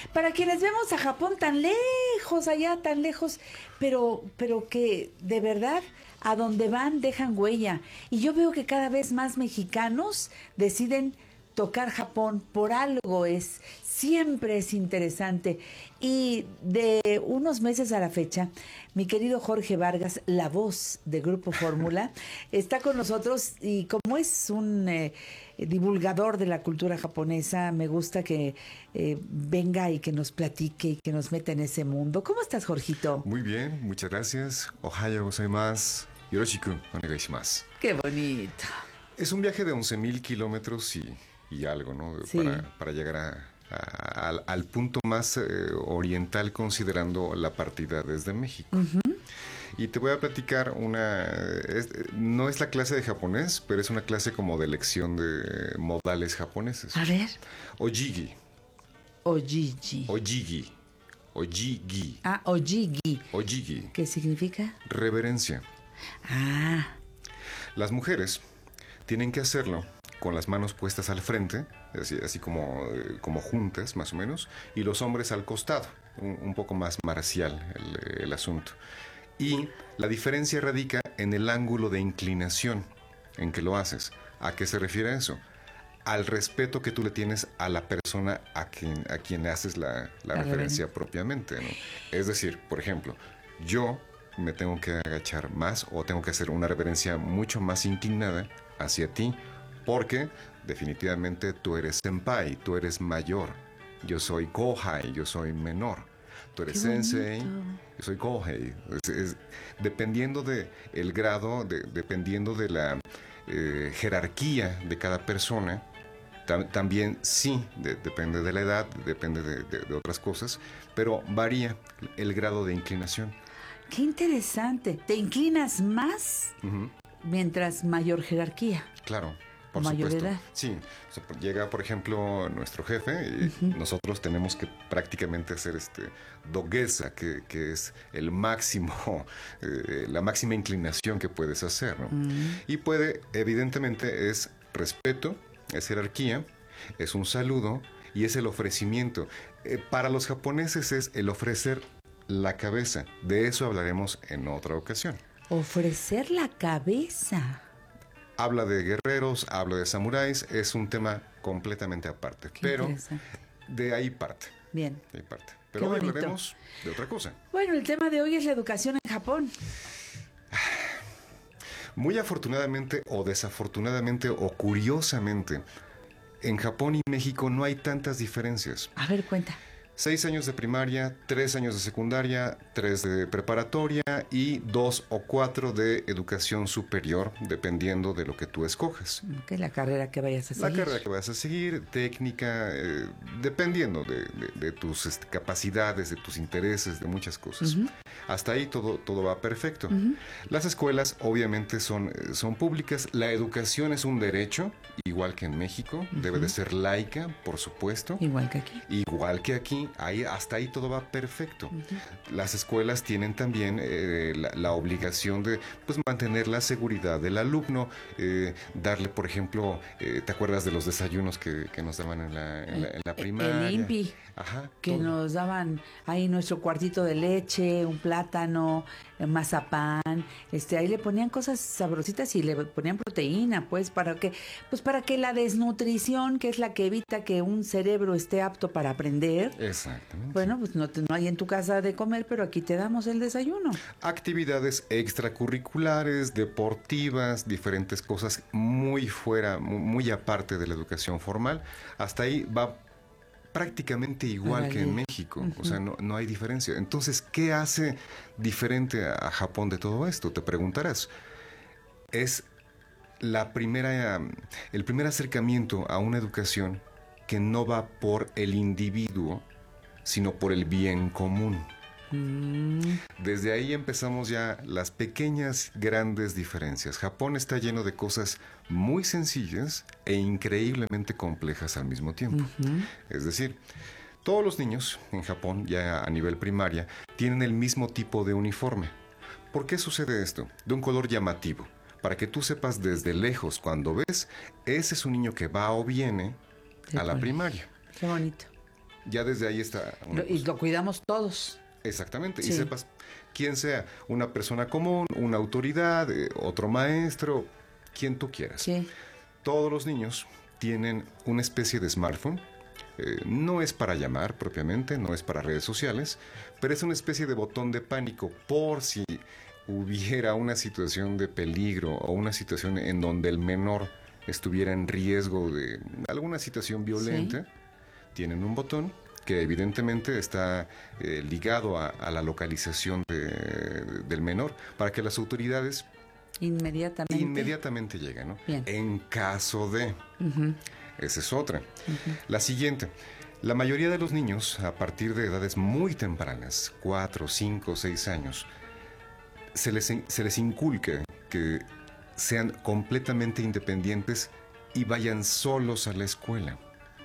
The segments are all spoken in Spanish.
Para quienes vemos a Japón tan lejos, allá tan lejos, pero que de verdad a donde van dejan huella. Y yo veo que cada vez más mexicanos deciden tocar Japón, por algo es, siempre es interesante. Y de unos meses a la fecha, mi querido Jorge Vargas, la voz de Grupo Fórmula, está con nosotros y como es un divulgador de la cultura japonesa, me gusta que venga y que nos platique y que nos meta en ese mundo. ¿Cómo estás, Jorgito? Muy bien, muchas gracias. Ohayou gozaimasu. Yoroshiku onegai shimasu. Qué bonito. Es un viaje de 11,000 kilómetros y algo, ¿no? Sí. Para llegar al punto más oriental, considerando la partida desde México. Y te voy a platicar no es la clase de japonés, pero es una clase como de lección de modales japoneses. A ver. Ojigi. Ojigi. Ojigi. Ojigi. Ah, ojigi. Ojigi. ¿Qué significa? Reverencia. Ah. Las mujeres tienen que hacerlo con las manos puestas al frente, así como juntas, más o menos, y los hombres al costado, un poco más marcial el asunto. Y la diferencia radica en el ángulo de inclinación en que lo haces. ¿A qué se refiere eso? Al respeto que tú le tienes a la persona a quien haces la referencia propiamente, ¿no? Es decir, por ejemplo, yo me tengo que agachar más o tengo que hacer una reverencia mucho más inclinada hacia ti, porque definitivamente tú eres senpai, tú eres mayor. Yo soy kohai, yo soy menor. Tú eres sensei, yo soy kohei. Dependiendo de el grado, dependiendo de la jerarquía de cada persona, también sí, depende de la edad, depende de otras cosas, pero varía el grado de inclinación. Qué interesante. ¿Te inclinas más mientras mayor jerarquía? Claro. Por mayor supuesto. edad. Sí, llega por ejemplo nuestro jefe y nosotros tenemos que prácticamente hacer doguesa, que es el máximo, la máxima inclinación que puedes hacer, ¿no? Y evidentemente es respeto, es jerarquía, es un saludo y es el ofrecimiento. Para los japoneses es el ofrecer la cabeza. De eso hablaremos en otra ocasión. Ofrecer la cabeza. Habla de guerreros, habla de samuráis, es un tema completamente aparte. Pero de ahí parte. Bien. De ahí parte. Pero hoy hablaremos de otra cosa. Bueno, el tema de hoy es la educación en Japón. Muy afortunadamente o desafortunadamente o curiosamente, en Japón y México no hay tantas diferencias. A ver, cuenta. 6 años de primaria, 3 años de secundaria, 3 de preparatoria y 2 o 4 de educación superior, dependiendo de lo que tú escojas. Que es la carrera que vayas a seguir. La carrera que vayas a seguir, técnica, dependiendo de tus capacidades, de tus intereses, de muchas cosas. Hasta ahí todo va perfecto. Las escuelas obviamente son públicas, la educación es un derecho, igual que en México, debe de ser laica, por supuesto. Igual que aquí. Igual que aquí. Hasta ahí todo va perfecto. Las escuelas tienen también la obligación de mantener la seguridad del alumno, darle, por ejemplo, ¿te acuerdas de los desayunos que nos daban en la primaria? El INPI. Ajá, que nos daban ahí nuestro cuartito de leche, un plátano, mazapán, ahí le ponían cosas sabrositas y le ponían proteína, para que la desnutrición, que es la que evita que un cerebro esté apto para aprender. Exactamente. Bueno, pues no hay en tu casa de comer, pero aquí te damos el desayuno. Actividades extracurriculares, deportivas, diferentes cosas muy aparte de la educación formal. Hasta ahí va prácticamente igual que en México. O sea, no hay diferencia. Entonces, ¿qué hace diferente a Japón de todo esto? Te preguntarás. Es el primer acercamiento a una educación que no va por el individuo, sino por el bien común. Desde ahí empezamos ya las pequeñas, grandes diferencias. Japón está lleno de cosas muy sencillas e increíblemente complejas al mismo tiempo. Es decir, todos los niños en Japón, ya a nivel primaria, tienen el mismo tipo de uniforme. ¿Por qué sucede esto? De un color llamativo. Para que tú sepas desde lejos, cuando ves, ese es un niño que va o viene a la primaria. Qué bonito. ya desde ahí está Y lo cuidamos todos. exactamente, Sí. y sepas quién sea, una persona común, una autoridad, otro maestro, quien tú quieras. Sí. Todos los niños tienen una especie de smartphone. No es para llamar propiamente, no es para redes sociales, pero es una especie de botón de pánico por si hubiera una situación de peligro o una situación en donde el menor estuviera en riesgo de alguna situación violenta. Sí. Tienen un botón que evidentemente está ligado a la localización del menor para que las autoridades Inmediatamente. lleguen, ¿no? Bien. En caso de... Ujú. Esa es otra. La siguiente. La mayoría de los niños, a partir de edades muy tempranas, 4, 5, 6 años, se les inculca que sean completamente independientes y vayan solos a la escuela.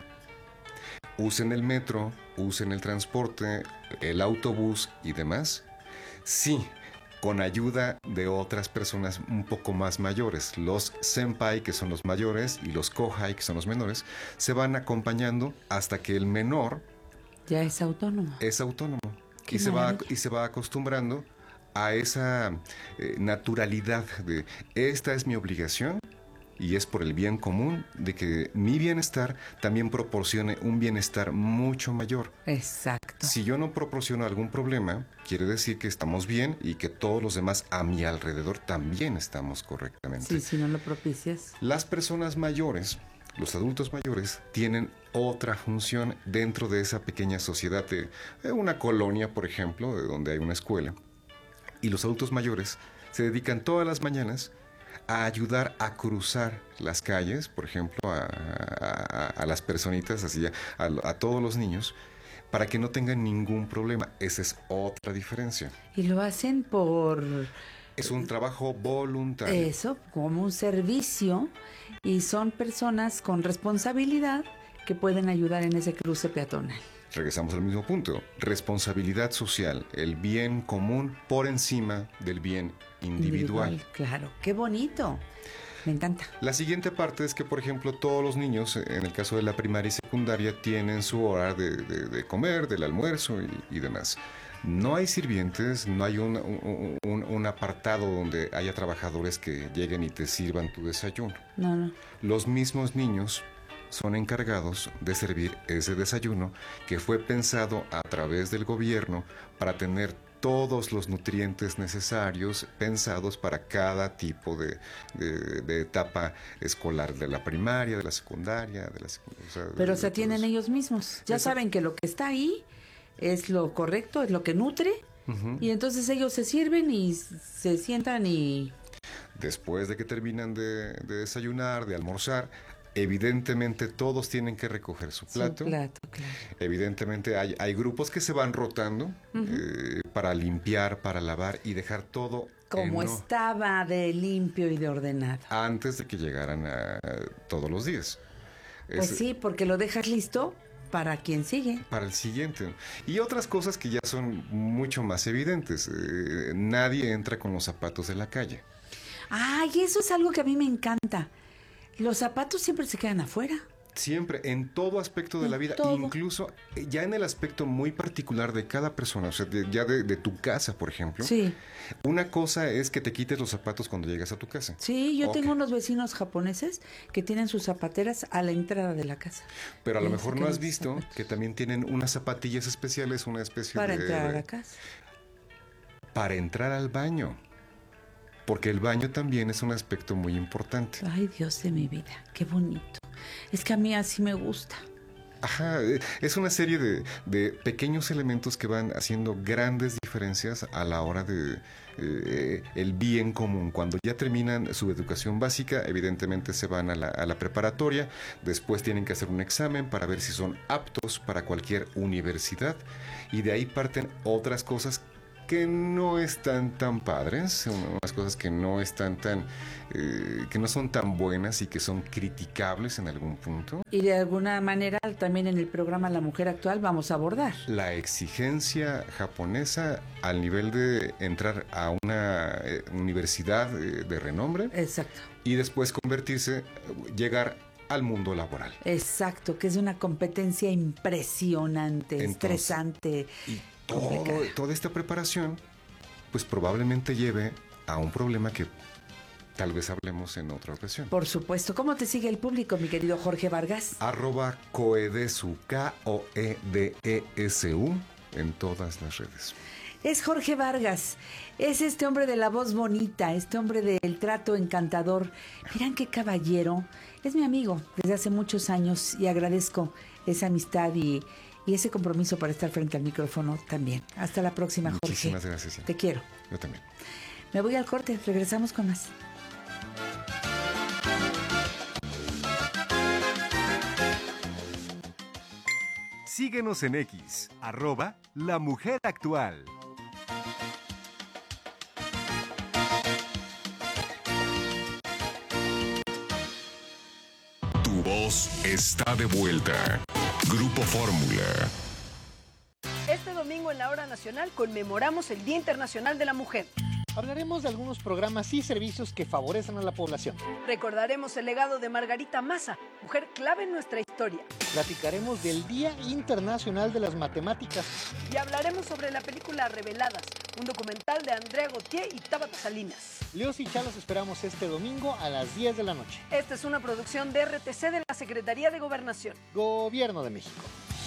Usen el metro, usen el transporte, el autobús y demás. Sí, con ayuda de otras personas un poco más mayores. Los senpai, que son los mayores, y los kohai, que son los menores, se van acompañando hasta que el menor Ya es autónomo. es autónomo Qué y maravilla. se va acostumbrando a esa naturalidad de esta es mi obligación y es por el bien común de que mi bienestar también proporcione un bienestar mucho mayor. Exacto. Si yo no proporciono algún problema, quiere decir que estamos bien y que todos los demás a mi alrededor también estamos correctamente. Sí, si no lo propicias. Las personas mayores, los adultos mayores, tienen otra función dentro de esa pequeña sociedad de una colonia, por ejemplo, de donde hay una escuela. Y los adultos mayores se dedican todas las mañanas a ayudar a cruzar las calles, por ejemplo, a las personitas, así a todos los niños, para que no tengan ningún problema. Esa es otra diferencia. Y lo hacen por Es un trabajo voluntario. eso, como un servicio, y son personas con responsabilidad que pueden ayudar en ese cruce peatonal. Regresamos al mismo punto. Responsabilidad social, el bien común por encima del bien individual. Claro, qué bonito. Me encanta. La siguiente parte es que, por ejemplo, todos los niños, en el caso de la primaria y secundaria, tienen su hora de comer, del almuerzo y demás. No hay sirvientes, no hay un apartado donde haya trabajadores que lleguen y te sirvan tu desayuno. No. Los mismos niños son encargados de servir ese desayuno que fue pensado a través del gobierno para tener todos los nutrientes necesarios pensados para cada tipo de etapa escolar, de la primaria, de la secundaria, Pero se atienden ellos mismos. Ya Exacto. saben que lo que está ahí es lo correcto, es lo que nutre. Y entonces ellos se sirven y se sientan y... Después de que terminan de desayunar, de almorzar, evidentemente todos tienen que recoger su plato. Su plato, claro. Evidentemente hay grupos que se van rotando para limpiar, para lavar y dejar todo Como estaba de limpio y de ordenado. antes de que llegaran todos los días. Pues sí, porque lo dejas listo para quien sigue. Para el siguiente. Y otras cosas que ya son mucho más evidentes. Nadie entra con los zapatos de la calle. Ay, eso es algo que a mí me encanta. Los zapatos siempre se quedan afuera. Siempre, en todo aspecto de En la vida, todo. incluso ya en el aspecto muy particular de cada persona, o sea, ya de tu casa, por ejemplo. Sí, Una cosa es que te quites los zapatos cuando llegas a tu casa. sí, yo Ok. tengo unos vecinos japoneses que tienen sus zapateras a la entrada de la casa. Pero a lo Y mejor se no quedan has sus visto zapatos. que también tienen unas zapatillas especiales, una especie Para de... entrar a la casa. Para entrar al baño. Porque el baño también es un aspecto muy importante. Ay, Dios de mi vida, qué bonito. Es que a mí así me gusta. Ajá, es una serie de pequeños elementos que van haciendo grandes diferencias a la hora de el bien común. Cuando ya terminan su educación básica, evidentemente se van a la preparatoria, después tienen que hacer un examen para ver si son aptos para cualquier universidad y de ahí parten otras cosas que no están tan padres, unas cosas que no están que no son tan buenas y que son criticables en algún punto. Y de alguna manera también en el programa La Mujer Actual vamos a abordar. La exigencia japonesa al nivel de entrar a una universidad de renombre Exacto. y después convertirse, llegar al mundo laboral. Exacto, que es una competencia impresionante, Entonces, estresante. Y complicada. toda esta preparación, pues probablemente lleve a un problema que tal vez hablemos en otra ocasión. Por supuesto. ¿Cómo te sigue el público, mi querido Jorge Vargas? @coedesu, Koedesu, en todas las redes. Es Jorge Vargas, es este hombre de la voz bonita, este hombre del trato encantador. Miran qué caballero, es mi amigo desde hace muchos años y agradezco esa amistad y ese compromiso para estar frente al micrófono también. Hasta la próxima, Jorge. Muchísimas gracias. Te quiero. Yo también. Me voy al corte, regresamos con más. Síguenos en X, @lamujeractual. Tu voz está de vuelta. Grupo Fórmula. Este domingo en la Hora Nacional conmemoramos el Día Internacional de la Mujer. Hablaremos de algunos programas y servicios que favorecen a la población. Recordaremos el legado de Margarita Maza, mujer clave en nuestra historia. Platicaremos del Día Internacional de las Matemáticas. Y hablaremos sobre la película Reveladas, un documental de Andrea Gautier y Tabata Salinas. Leos y Cha los esperamos este domingo a las 10 de la noche. Esta es una producción de RTC de la Secretaría de Gobernación. Gobierno de México.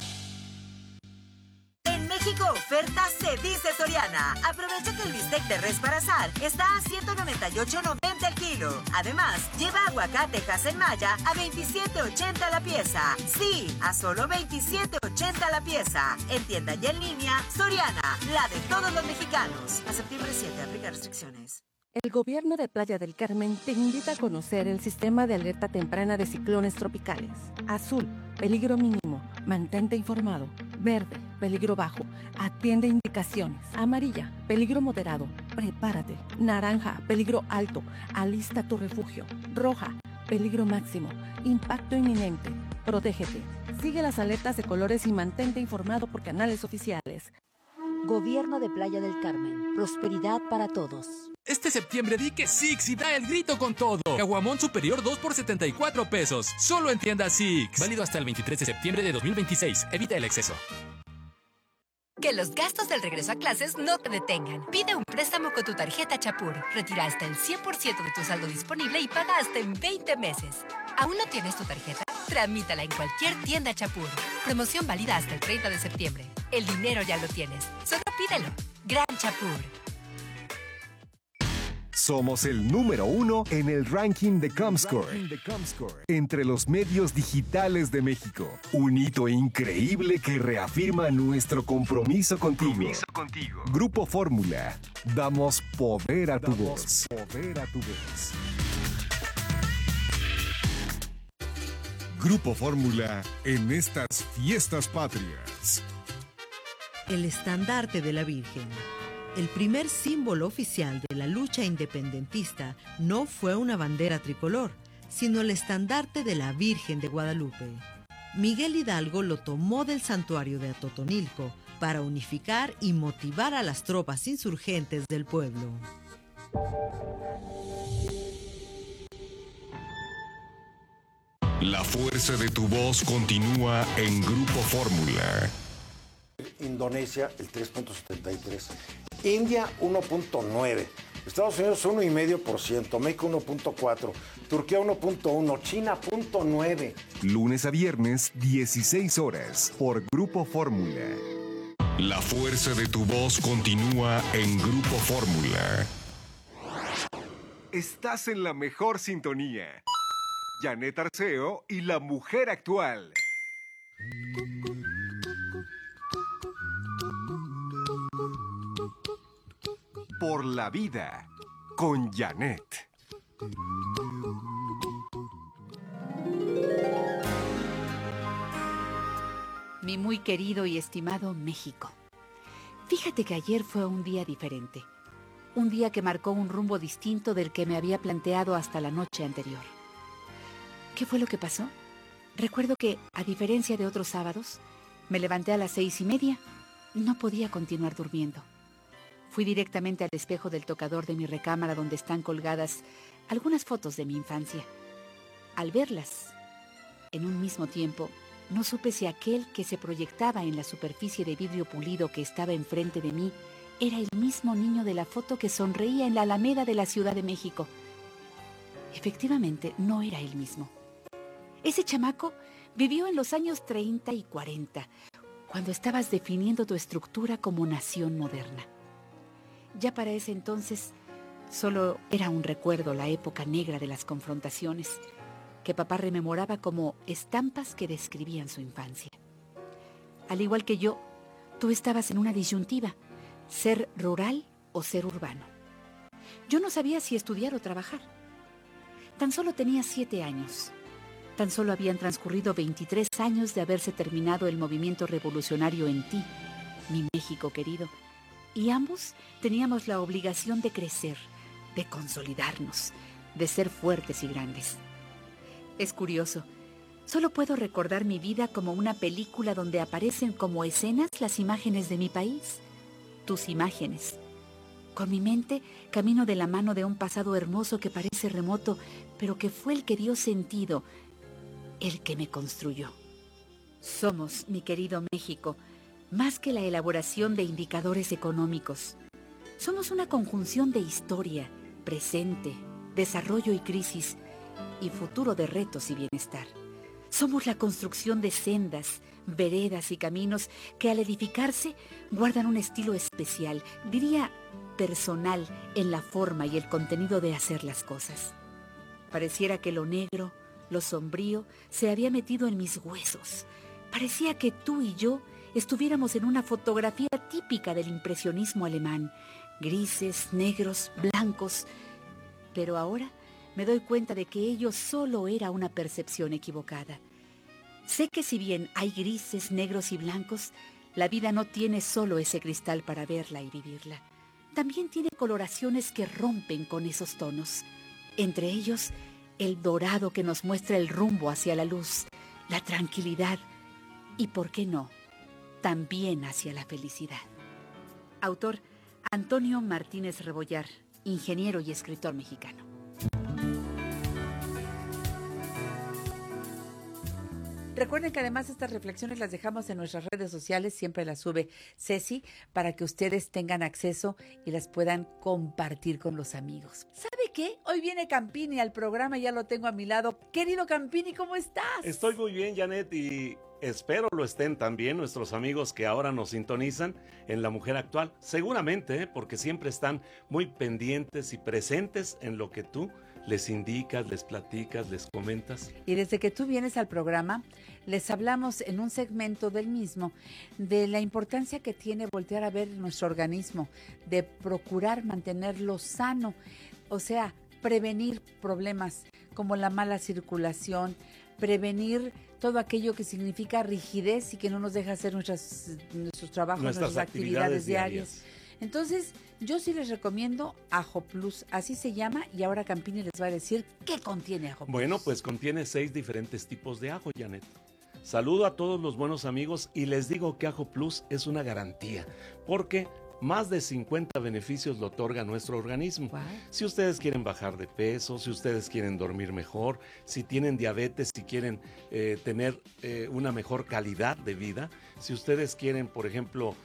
En México, oferta se dice Soriana. Aprovecha que el bistec de res para asar está a $198.90 el kilo. Además, lleva aguacate en Maya a $27.80 la pieza. Sí, a solo $27.80 la pieza. En tienda y en línea, Soriana, la de todos los mexicanos. A septiembre 7, aplica restricciones. El gobierno de Playa del Carmen te invita a conocer el sistema de alerta temprana de ciclones tropicales. Azul, peligro mínimo, mantente informado. Verde, peligro bajo, atiende indicaciones. Amarilla, peligro moderado, prepárate. Naranja, peligro alto, alista tu refugio. Roja, peligro máximo, impacto inminente, protégete. Sigue las alertas de colores y mantente informado por canales oficiales. Gobierno de Playa del Carmen. Prosperidad para todos. Este septiembre di que Six y da el grito con todo. Caguamón superior 2 por 74 pesos. Solo en tienda Six. Válido hasta el 23 de septiembre de 2026. Evita el exceso. Que los gastos del regreso a clases no te detengan. Pide un préstamo con tu tarjeta Chapur. Retira hasta el 100% de tu saldo disponible y paga hasta en 20 meses. ¿Aún no tienes tu tarjeta? Tramítala en cualquier tienda Chapur. Promoción válida hasta el 30 de septiembre. El dinero ya lo tienes. Solo pídelo. Gran Chapur. Somos el número 1 en el ranking de Comscore entre los medios digitales de México. Un hito increíble que reafirma nuestro compromiso contigo. Grupo Fórmula. Damos poder a tu voz. Grupo Fórmula en estas fiestas patrias. El estandarte de la Virgen. El primer símbolo oficial de la lucha independentista no fue una bandera tricolor, sino el estandarte de la Virgen de Guadalupe. Miguel Hidalgo lo tomó del santuario de Atotonilco para unificar y motivar a las tropas insurgentes del pueblo. La fuerza de tu voz continúa en Grupo Fórmula. Indonesia, el 3.73. India, 1.9. Estados Unidos, 1,5%. México, 1.4. Turquía, 1.1. China, 0.9. Lunes a viernes, 16 horas, por Grupo Fórmula. La fuerza de tu voz continúa en Grupo Fórmula. Estás en la mejor sintonía. Janet Arceo y la mujer actual. Por la vida, con Janet. Mi muy querido y estimado México. Fíjate que ayer fue un día diferente. Un día que marcó un rumbo distinto del que me había planteado hasta la noche anterior. ¿Qué fue lo que pasó? Recuerdo que, a diferencia de otros sábados, me levanté a las 6:30. No podía continuar durmiendo. Fui directamente al espejo del tocador de mi recámara donde están colgadas algunas fotos de mi infancia. Al verlas, En un mismo tiempo, no supe si aquel que se proyectaba en la superficie de vidrio pulido que estaba enfrente de mí era el mismo niño de la foto que sonreía en la Alameda de la Ciudad de México. Efectivamente, no era el mismo. Ese chamaco vivió en los años 30 y 40, cuando estabas definiendo tu estructura como nación moderna. Ya para ese entonces, solo era un recuerdo la época negra de las confrontaciones, que papá rememoraba como estampas que describían su infancia. Al igual que yo, tú estabas en una disyuntiva, ser rural o ser urbano. Yo no sabía si estudiar o trabajar. Tan solo tenía 7 años. Tan solo habían transcurrido 23 años de haberse terminado el movimiento revolucionario en ti, mi México querido. Y ambos teníamos la obligación de crecer, de consolidarnos, de ser fuertes y grandes. Es curioso, solo puedo recordar mi vida como una película donde aparecen como escenas las imágenes de mi país, tus imágenes. Con mi mente camino de la mano de un pasado hermoso que parece remoto, pero que fue el que dio sentido, el que me construyó. Somos, mi querido México, más que la elaboración de indicadores económicos. Somos una conjunción de historia, presente, desarrollo y crisis, y futuro de retos y bienestar. Somos la construcción de sendas, veredas y caminos que al edificarse guardan un estilo especial, diría personal, en la forma y el contenido de hacer las cosas. Pareciera que lo negro, lo sombrío, se había metido en mis huesos. Parecía que tú y yo estuviéramos en una fotografía típica del impresionismo alemán, grises, negros, blancos. Pero ahora me doy cuenta de que ello solo era una percepción equivocada. Sé que si bien hay grises, negros y blancos, la vida no tiene solo ese cristal para verla y vivirla. También tiene coloraciones que rompen con esos tonos. Entre ellos, el dorado que nos muestra el rumbo hacia la luz, la tranquilidad y, ¿por qué no?, también hacia la felicidad. Autor Antonio Martínez Rebollar, ingeniero y escritor mexicano. Recuerden que además estas reflexiones las dejamos en nuestras redes sociales, siempre las sube Ceci, para que ustedes tengan acceso y las puedan compartir con los amigos. ¿Sabe qué? Hoy viene Campini al programa, ya lo tengo a mi lado. Querido Campini, ¿cómo estás? Estoy muy bien, Janet, y espero lo estén también nuestros amigos que ahora nos sintonizan en La Mujer Actual. Seguramente, porque siempre están muy pendientes y presentes en lo que tú les indicas, les platicas, les comentas. Y desde que tú vienes al programa, les hablamos en un segmento del mismo de la importancia que tiene voltear a ver nuestro organismo, de procurar mantenerlo sano, o sea, prevenir problemas como la mala circulación, prevenir todo aquello que significa rigidez y que no nos deja hacer nuestros trabajos, nuestras actividades diarias. Entonces, yo sí les recomiendo Ajo Plus, así se llama, y ahora Campini les va a decir qué contiene Ajo Plus. Bueno, pues contiene 6 diferentes tipos de ajo, Janet. Saludo a todos los buenos amigos y les digo que Ajo Plus es una garantía, porque más de 50 beneficios lo otorga nuestro organismo. Wow. Si ustedes quieren bajar de peso, si ustedes quieren dormir mejor, si tienen diabetes, si quieren tener una mejor calidad de vida, si ustedes quieren, por ejemplo,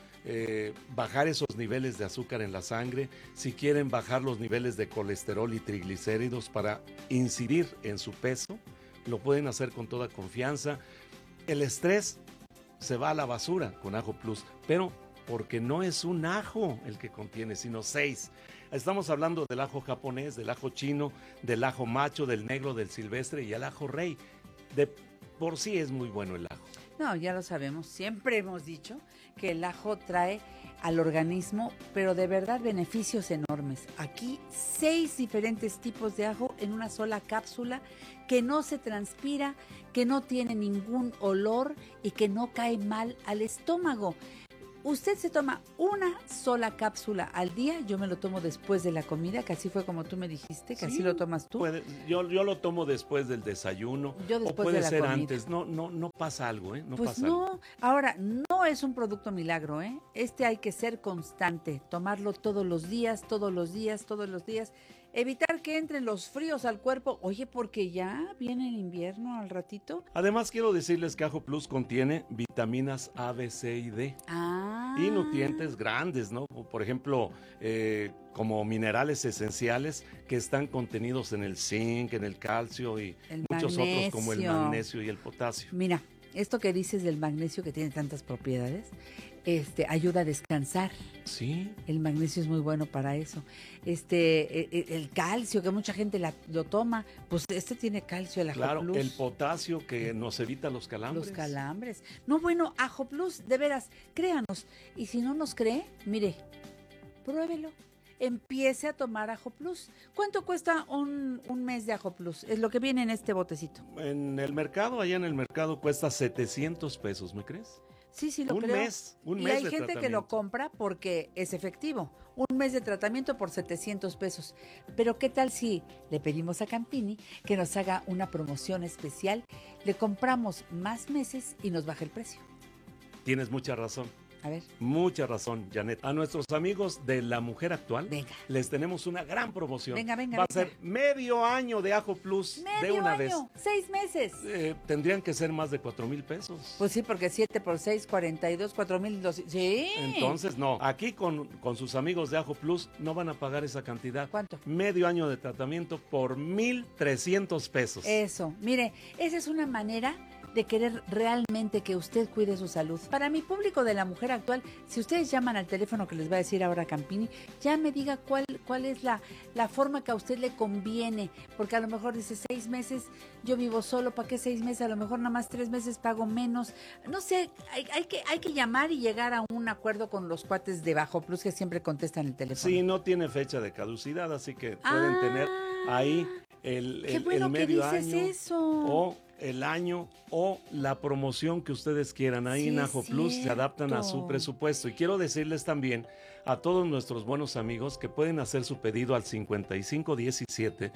bajar esos niveles de azúcar en la sangre, si quieren bajar los niveles de colesterol y triglicéridos para incidir en su peso, lo pueden hacer con toda confianza. El estrés se va a la basura con Ajo Plus, pero porque no es un ajo el que contiene, sino 6. Estamos hablando del ajo japonés, del ajo chino, del ajo macho, del negro, del silvestre y el ajo rey. De por sí es muy bueno el ajo. No, ya lo sabemos, siempre hemos dicho que el ajo trae al organismo, pero de verdad beneficios enormes. Aquí 6 diferentes tipos de ajo en una sola cápsula que no se transpira, que no tiene ningún olor y que no cae mal al estómago. Usted se toma una sola cápsula al día, yo me lo tomo después de la comida, que así fue como tú me dijiste, que sí, así lo tomas tú. Yo lo tomo después del desayuno, yo después o puede de la ser comida. Antes, no pasa algo, ¿eh? No pues pasa no, algo. Ahora, no es un producto milagro, ¿eh? Hay que ser constante, tomarlo todos los días, evitar dejar que entren los fríos al cuerpo. Oye, porque ya viene el invierno al ratito. Además, quiero decirles que Ajo Plus contiene vitaminas A, B, C y D. Y nutrientes grandes, ¿no? Por ejemplo, como minerales esenciales que están contenidos en el zinc, en el calcio y muchos otros como el magnesio y el potasio. Mira, esto que dices del magnesio que tiene tantas propiedades, ayuda a descansar. Sí. El magnesio es muy bueno para eso. El calcio, que mucha gente lo toma, pues tiene calcio, el Ajo Claro, Plus. el potasio que nos evita los calambres. Los calambres. No, bueno, Ajo Plus, de veras, créanos. Y si no nos cree, mire, pruébelo. Empiece a tomar Ajo Plus. ¿Cuánto cuesta un mes de Ajo Plus? Es lo que viene en este botecito. En el mercado, allá en el mercado cuesta 700 pesos, ¿me crees? Sí, lo un creo. Un y mes hay de gente que lo compra porque es efectivo. Un mes de tratamiento por 700 pesos. Pero ¿qué tal si le pedimos a Campini que nos haga una promoción especial? Le compramos más meses y nos baja el precio. Tienes mucha razón. A ver. Mucha razón, Janet. A nuestros amigos de La Mujer Actual, les tenemos una gran promoción. Venga. Va a ser medio año de Ajo Plus de una vez. 6 meses. Tendrían que ser más de 4,000 pesos. Pues sí, porque 7 por 6, 42, 4,200. Sí. Entonces, no. Aquí con sus amigos de Ajo Plus no van a pagar esa cantidad. ¿Cuánto? Medio año de tratamiento por 1,300 pesos. Eso. Mire, esa es una manera de querer realmente que usted cuide su salud. Para mi público de La Mujer Actual, si ustedes llaman al teléfono que les va a decir ahora Campini, ya me diga cuál es la forma que a usted le conviene, porque a lo mejor dice 6 meses, yo vivo solo, ¿para qué 6 meses? A lo mejor nada más 3 meses pago menos. No sé, hay que llamar y llegar a un acuerdo con los cuates de Ajo Plus que siempre contestan el teléfono. Sí, no tiene fecha de caducidad, así que pueden tener ahí el medio año o el año o la promoción que ustedes quieran. Ahí en Ajo Plus se adaptan a su presupuesto. Y quiero decirles también a todos nuestros buenos amigos que pueden hacer su pedido al 5517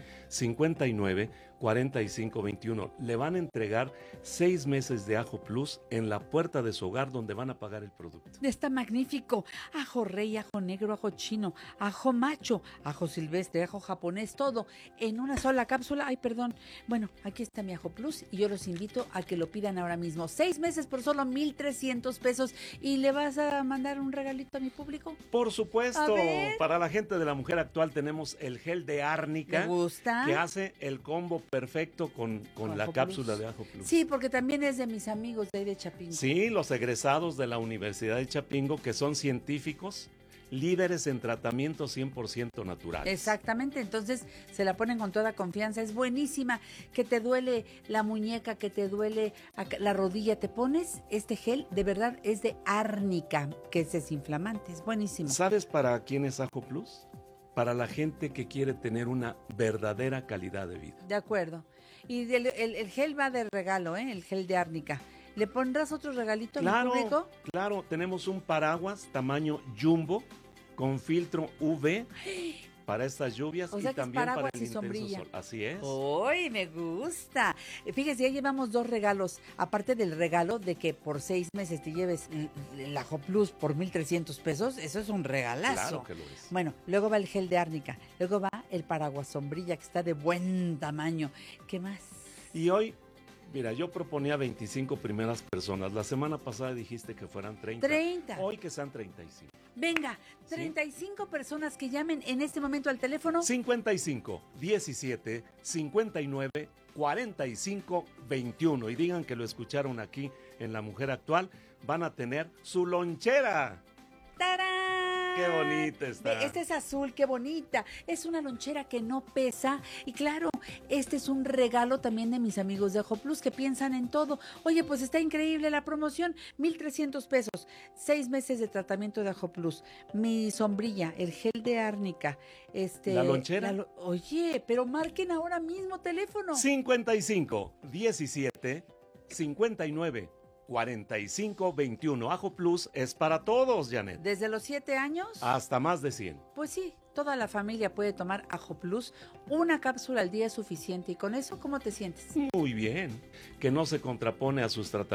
59 45 21. Le van a entregar 6 meses de Ajo Plus en la puerta de su hogar donde van a pagar el producto. Está magnífico. Ajo rey, ajo negro, ajo chino, ajo macho, ajo silvestre, ajo japonés, todo en una sola cápsula. Ay, perdón. Bueno, aquí está mi Ajo Plus y yo los invito a que lo pidan ahora mismo. 6 meses por solo 1,300 pesos. ¿Y le vas a mandar un regalito a mi público? Por supuesto. Para la gente de La Mujer Actual tenemos el gel de árnica. ¿Me gusta? Que hace el combo perfecto con la cápsula de Ajo Plus. Sí, porque también es de mis amigos de ahí de Chapingo. Sí, los egresados de la Universidad de Chapingo, que son científicos, líderes en tratamientos 100% naturales. Exactamente, entonces se la ponen con toda confianza, es buenísima. Que te duele la muñeca, que te duele la rodilla, te pones este gel, de verdad es de árnica, que es desinflamante, es buenísimo. ¿Sabes para quién es Ajo Plus? Para la gente que quiere tener una verdadera calidad de vida. De acuerdo. Y el gel va de regalo, el gel de árnica. ¿Le pondrás otro regalito al público? Claro, tenemos un paraguas tamaño jumbo con filtro UV para estas lluvias, o sea, y también para el y intenso sombrilla. sol. Así es. ¡Uy, me gusta! Fíjese, ya llevamos 2 regalos. Aparte del regalo de que por 6 meses te lleves el Ajo Plus por 1,300 pesos, eso es un regalazo. Claro que lo es. Bueno, luego va el gel de árnica, luego va el paraguas sombrilla, que está de buen tamaño. ¿Qué más? Y hoy, mira, yo proponía 25 primeras personas. La semana pasada dijiste que fueran 30. 30. Hoy que sean 35. Venga, 35 personas que llamen en este momento al teléfono. 55 17 59 45 21 y digan que lo escucharon aquí en La Mujer Actual. Van a tener su lonchera. ¡Tarán! ¡Qué bonita está! Esta es azul, qué bonita. Es una lonchera que no pesa. Y claro, este es un regalo también de mis amigos de Ajo Plus que piensan en todo. Oye, pues está increíble la promoción. 1,300 pesos. 6 meses de tratamiento de Ajo Plus. Mi sombrilla, el gel de árnica. La lonchera. Oye, pero marquen ahora mismo teléfono. 55 17 59 45 21. Ajo Plus es para todos, Janet. ¿Desde los 7 años? Hasta más de 100. Pues sí, toda la familia puede tomar Ajo Plus. Una cápsula al día es suficiente. ¿Y con eso cómo te sientes? Muy bien. Que no se contrapone a sus tratamientos.